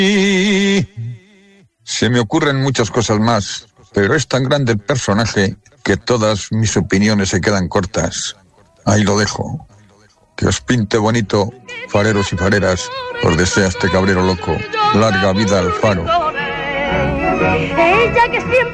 Y se me ocurren muchas cosas más, pero es tan grande el personaje que todas mis opiniones se quedan cortas. Ahí lo dejo. Que os pinte bonito, fareros y fareras, os desea este cabrero loco. Larga vida al faro.